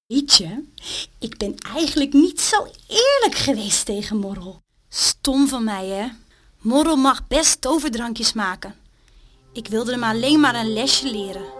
Weet ik ben eigenlijk niet zo eerlijk geweest tegen Morrel. Stom van mij, hè? Morrel mag best toverdrankjes maken. Ik wilde hem alleen maar een lesje leren.